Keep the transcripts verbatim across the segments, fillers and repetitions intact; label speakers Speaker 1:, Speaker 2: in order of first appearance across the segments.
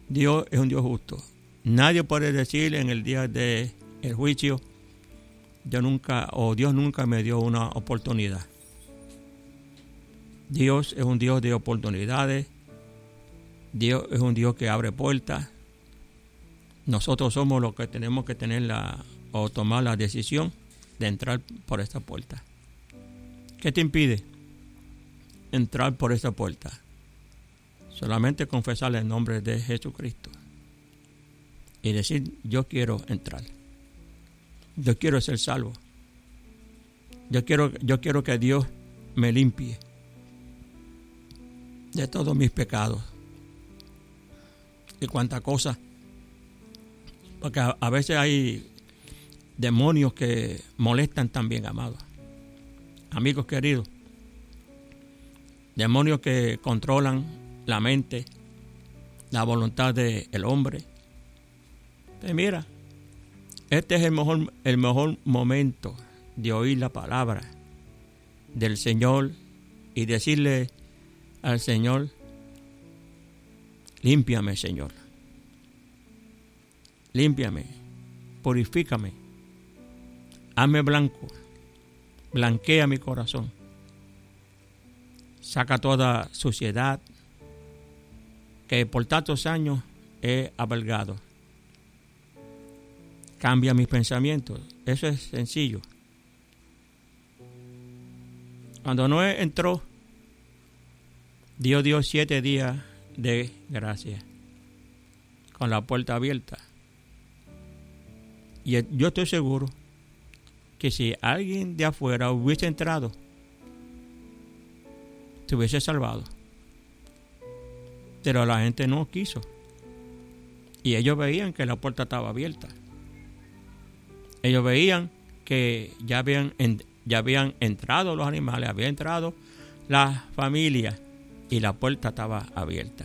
Speaker 1: Dios es un Dios justo. Nadie puede decir en el día del juicio, yo nunca, o Dios nunca me dio una oportunidad. Dios es un Dios de oportunidades. Dios es un Dios que abre puertas. Nosotros somos los que tenemos que tener la, o tomar la decisión de entrar por esta puerta. ¿Qué te impide entrar por esta puerta? Solamente confesar el nombre de Jesucristo y decir, yo quiero entrar. Yo quiero ser salvo. Yo quiero, yo quiero que Dios me limpie de todos mis pecados y cuánta cosa. Porque a, a veces hay demonios que molestan también, amados. Amigos queridos. Demonios que controlan la mente, la voluntad del hombre. Pues mira, este es el mejor, el mejor momento de oír la palabra del Señor y decirle al Señor, límpiame, Señor. Límpiame, purifícame, hazme blanco, blanquea mi corazón, saca toda suciedad que por tantos años he albergado. Cambia mis pensamientos. Eso es sencillo. Cuando Noé entró, Dios dio siete días de gracia con la puerta abierta. Y yo estoy seguro que si alguien de afuera hubiese entrado, se hubiese salvado. Pero la gente no quiso. Y ellos veían que la puerta estaba abierta. Ellos veían que ya habían, ya habían entrado los animales, había entrado la familia y la puerta estaba abierta.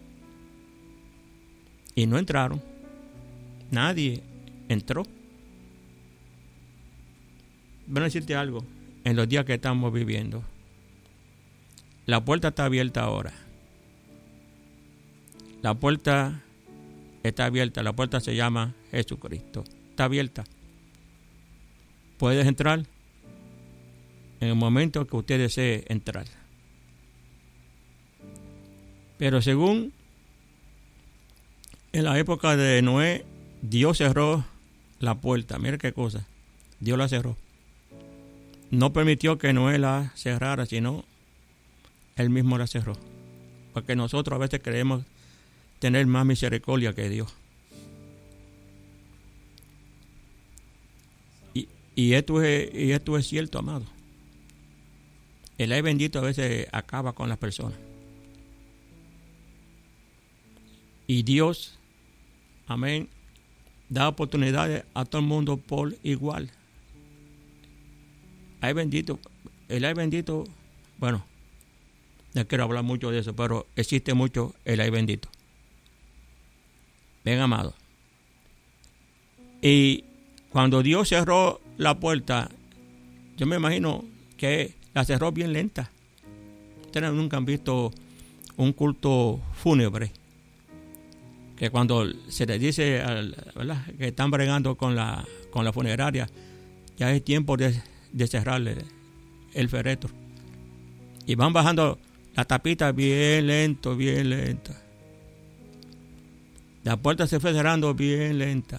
Speaker 1: Y no entraron. Nadie entró. Voy a decirte algo. En los días que estamos viviendo, la puerta está abierta ahora. La puerta está abierta. La puerta se llama Jesucristo. Está abierta. Puedes entrar en el momento que usted desee entrar. Pero según en la época de Noé, Dios cerró la puerta. Mira qué cosa. Dios la cerró. No permitió que Noé la cerrara, sino Él mismo la cerró. Porque nosotros a veces creemos tener más misericordia que Dios. Y, y, esto, es, y esto es cierto, amado. El ay bendito a veces acaba con las personas. Y Dios, amén, da oportunidades a todo el mundo por igual. Ay bendito, el ay bendito, bueno, no quiero hablar mucho de eso, pero existe mucho el ay bendito. Ven, amado. Y cuando Dios cerró la puerta, yo me imagino que la cerró bien lenta. Ustedes nunca han visto un culto fúnebre, que cuando se les dice, ¿verdad?, que están bregando con la, con la funeraria, ya es tiempo de, de cerrarle el féretro. Y van bajando la tapita bien lento, bien lenta. La puerta se fue cerrando bien lenta,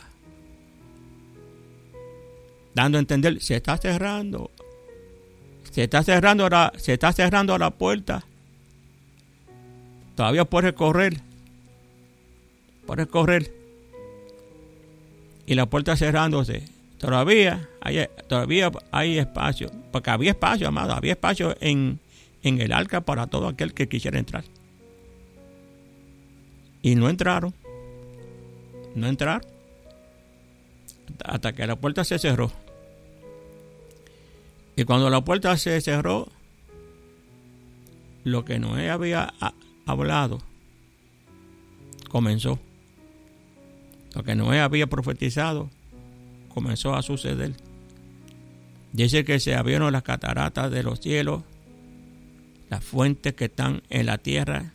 Speaker 1: dando a entender, se está cerrando, se está cerrando la, se está cerrando la puerta. Todavía puedes correr, puedes correr. Y la puerta cerrándose, todavía hay, todavía hay espacio, porque había espacio, amado, había espacio en, en el arca para todo aquel que quisiera entrar. Y no entraron. No entrar hasta que la puerta se cerró. Y cuando la puerta se cerró, lo que Noé había hablado comenzó. Lo que Noé había profetizado comenzó a suceder. Dice que se abrieron las cataratas de los cielos, las fuentes que están en la tierra,